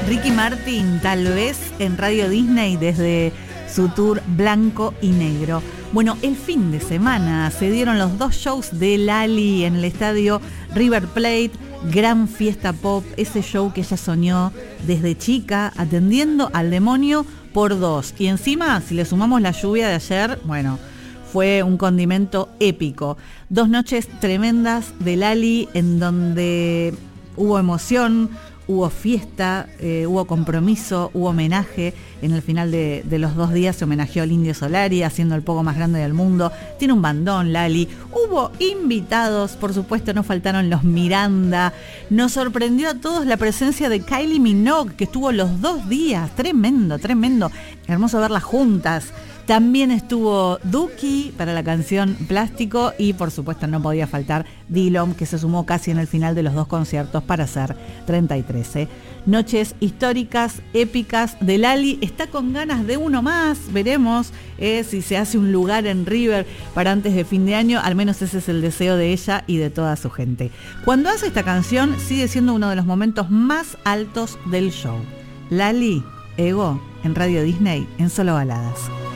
Ricky Martin, tal vez en Radio Disney desde su tour blanco y negro. Bueno, el fin de semana se dieron los 2 shows de Lali en el estadio River Plate, gran fiesta pop, ese show que ella soñó desde chica, atendiendo al demonio por 2. Y encima, si le sumamos la lluvia de ayer, bueno, fue un condimento épico. 2 noches tremendas de Lali en donde hubo emoción, hubo fiesta, hubo compromiso, hubo homenaje. En el final de los 2 días se homenajeó al Indio Solari, haciendo el pogo más grande del mundo. Tiene un bandón, Lali. Hubo invitados, por supuesto, no faltaron los Miranda. Nos sorprendió a todos la presencia de Kylie Minogue, que estuvo los 2 días. Tremendo, tremendo. Hermoso verlas juntas. También estuvo Duki para la canción Plástico y por supuesto no podía faltar Dillom, que se sumó casi en el final de los 2 conciertos para hacer 33. Noches históricas, épicas de Lali. Está con ganas de uno más. Veremos si se hace un lugar en River para antes de fin de año. Al menos ese es el deseo de ella y de toda su gente. Cuando hace esta canción sigue siendo uno de los momentos más altos del show. Lali, Ego, en Radio Disney, en Solo Baladas.